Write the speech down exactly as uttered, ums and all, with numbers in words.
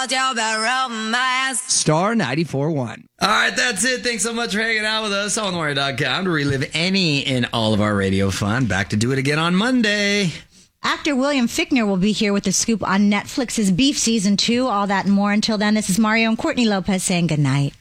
told you about romance. Star ninety-four point one. All right, that's it. Thanks so much for hanging out with us on warrior dot com to relive any and all of our radio fun. Back to do it again on Monday. Actor William Fichtner will be here with the scoop on Netflix's Beef Season two. All that and more. Until then, this is Mario and Courtney Lopez saying goodnight.